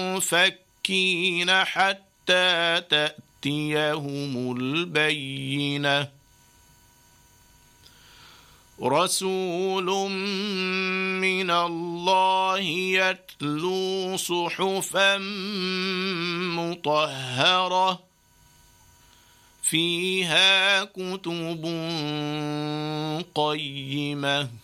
منفكين حتى تأتيهم البينة رسول من الله يتلو صحفا مطهرة فيها كتب قيمة